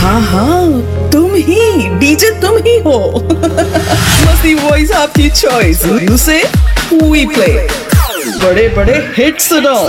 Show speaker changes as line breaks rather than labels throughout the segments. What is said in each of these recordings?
हाँ हाँ, तुम ही डीजे, तुम ही हो। मस्ती वॉइस आपकी चॉइस, यू से वी प्ले बड़े बड़े हिट्स सुनो।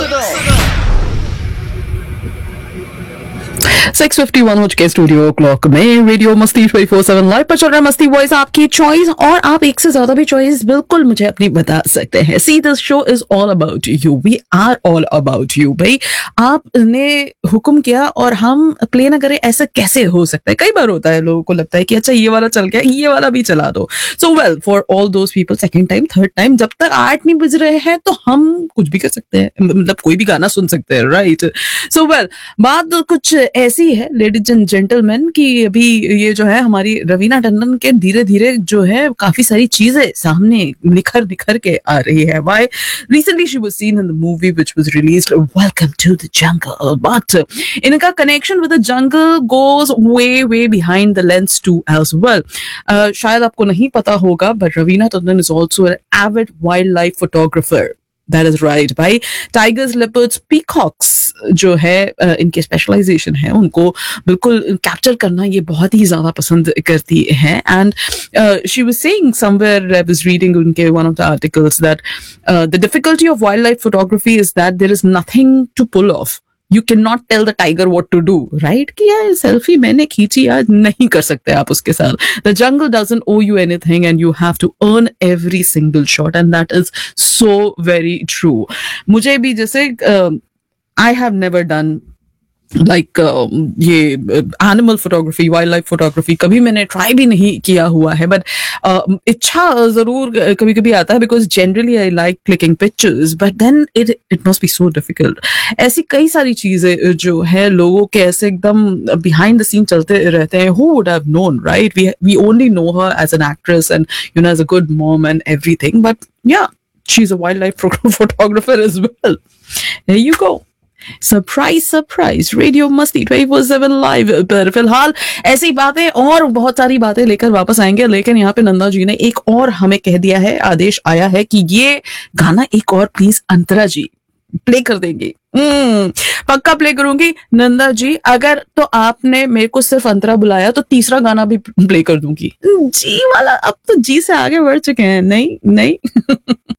6:51 हो चुके स्टूडियो क्लॉक में। रेडियो मस्ती 24/7 लाइव पर चल रहा है मस्ती वॉइस आपकी चॉइस, और आप एक से ज्यादा भी चॉइस बिल्कुल मुझे अपनी बता सकते हैं। See this show is all about you, we are all about you. भाई आपने हुक्म किया और हम प्ले ना करें, ऐसा कैसे हो सकता है? कई बार होता है, लोगों को लगता है कि अच्छा ये वाला चल गया, ये वाला भी चला दो। So well, for all those people, second time third time, जब तक 8 नहीं बज रहे हैं तो हम कुछ भी कर सकते हैं, मतलब कोई भी गाना सुन सकते हैं, राइट? सो वेल, बात कुछ ऐसी है लेडीज एंड जेंटलमैन की अभी ये जो है हमारी रवीना टंडन के धीरे धीरे जो है काफी सारी चीजें सामने निखर निखर के आ रही है। Why? Recently she was seen in the movie which was released, Welcome to the Jungle, but इनका connection with the jungle goes way behind the lens too as well. शायद आपको नहीं पता होगा, but Raveena Tandon is also an avid wildlife photographer. That is right, भाई। Tigers, leopards, peacocks जो है इनके स्पेशलाइजेशन है, उनको बिल्कुल कैप्चर करना ये बहुत ही ज्यादा पसंद करती है। And she was saying somewhere, I was reading उनके one of the articles, that the difficulty of wild life photography is that there is nothing to pull of. You cannot tell the tiger what to do, right? कि यार selfie मैंने खींची, आज नहीं कर सकते आप उसके साथ। The jungle doesn't owe you anything and you have to earn every single shot, and that is so very true. मुझे भी जैसे I have never done like ये animal photography, wild life photography कभी मैंने ट्राई भी नहीं किया हुआ है, बट इच्छा जरूर कभी कभी आता है, because generally I like clicking pictures, but then it must be so difficult. ऐसी कई सारी चीजें जो है लोगों के ऐसे एकदम बिहाइंड द सीन चलते रहते हैं। Who would have known, right? We only no her as an actress and you know as a good mom and everything, but या she is a wild life photographer as well. There you go. Surprise radio मस्ती 24/7 live पर फिलहाल ऐसी बातें और बहुत सारी बातें लेकर वापस आएंगे, लेकिन यहाँ पे नंदा जी ने एक और हमें कह दिया है, आदेश आया है कि ये गाना एक और प्लीज अंतरा जी प्ले कर देंगे। पक्का प्ले करूंगी नंदा जी, अगर तो आपने मेरे को सिर्फ अंतरा बुलाया तो तीसरा गाना भी प्ले कर दूंगी। जी वाला अब तो जी से आगे बढ़ चुके हैं, नहीं नहीं।